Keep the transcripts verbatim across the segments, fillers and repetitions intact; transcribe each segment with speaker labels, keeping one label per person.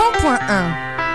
Speaker 1: cent point un.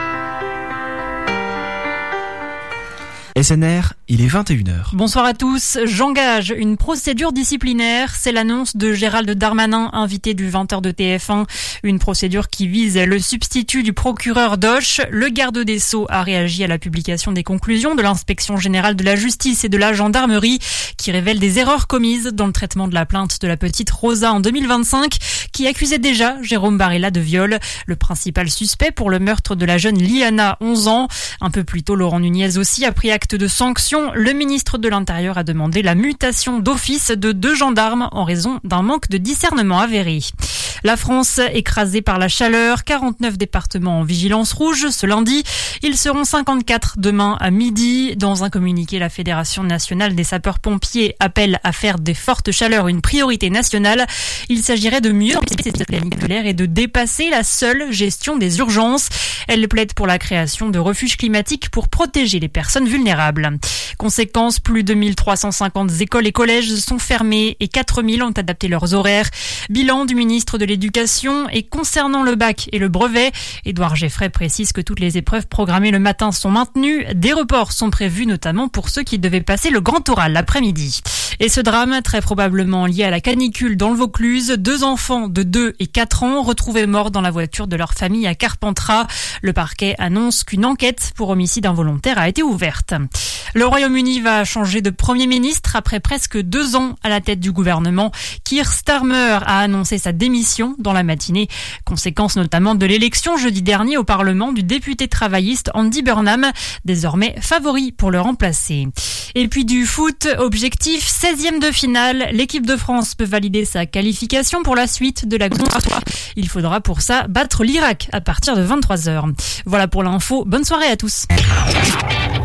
Speaker 2: S N R, il est vingt et une heures.
Speaker 3: Bonsoir à tous. J'engage une procédure disciplinaire. C'est l'annonce de Gérald Darmanin, invité du vingt heures de T F un. Une procédure qui vise le substitut du procureur Doche. Le garde des Sceaux a réagi à la publication des conclusions de l'inspection générale de la justice et de la gendarmerie qui révèlent des erreurs commises dans le traitement de la plainte de la petite Rosa en deux mille vingt-cinq qui accusait déjà Jérôme Barella de viol, le principal suspect pour le meurtre de la jeune Liana, onze ans. Un peu plus tôt, Laurent Nunez aussi a pris acte de sanctions. Le ministre de l'Intérieur a demandé la mutation d'office de deux gendarmes en raison d'un manque de discernement avéré. La France écrasée par la chaleur, quarante-neuf départements en vigilance rouge ce lundi. Ils seront cinquante-quatre demain à midi. Dans un communiqué, la Fédération nationale des sapeurs-pompiers appelle à faire des fortes chaleurs une priorité nationale. Il s'agirait de mieux anticiper cette caniculaire et de dépasser la seule gestion des urgences. Elle plaide pour la création de refuges climatiques pour protéger les personnes vulnérables. Conséquence, plus de mille trois cent cinquante écoles et collèges sont fermés et quatre mille ont adapté leurs horaires. Bilan du ministre de l'Éducation. Et concernant le bac et le brevet, Édouard Geffray précise que toutes les épreuves programmées le matin sont maintenues. Des reports sont prévus notamment pour ceux qui devaient passer le grand oral l'après-midi. Et ce drame, très probablement lié à la canicule dans le Vaucluse, deux enfants de deux et quatre ans retrouvés morts dans la voiture de leur famille à Carpentras. Le parquet annonce qu'une enquête pour homicide involontaire a été ouverte. Le Royaume-Uni va changer de Premier ministre après presque deux ans à la tête du gouvernement. Keir Starmer a annoncé sa démission dans la matinée. Conséquence notamment de l'élection jeudi dernier au Parlement du député travailliste Andy Burnham, désormais favori pour le remplacer. Et puis du foot, objectif seizième de finale. L'équipe de France peut valider sa qualification pour la suite de la compétition. Il faudra pour ça battre l'Irak à partir de vingt-trois heures. Voilà pour l'info. Bonne soirée à tous.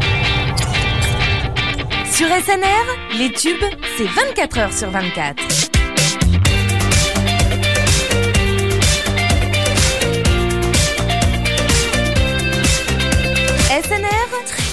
Speaker 1: Sur S N R, les tubes, c'est vingt-quatre heures sur vingt-quatre.